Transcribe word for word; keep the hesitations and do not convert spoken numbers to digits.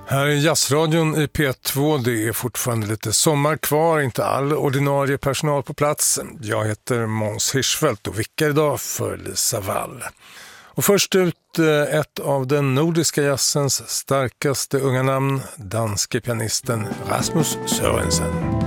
Här är Jazzradion i P två. Det är fortfarande lite sommar kvar, inte all ordinarie personal på plats. Jag heter Måns Hirschfeldt och vickar idag för Lisa Wall. Och först ut ett av den nordiska jazzens starkaste unga namn, danske pianisten Rasmus Sørensen.